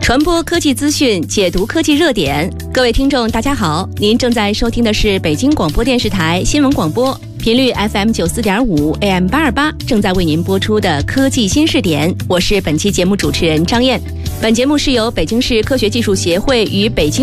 传播科技资讯，解读科技热点。各位听众大家好，您正在收听的是北京广播电视台新闻广播，频率 FM 94.5 AM 828，正在为您播出的科技新视点。我是本期节目主持人张燕。本节目是由北京市科学技术协会与北京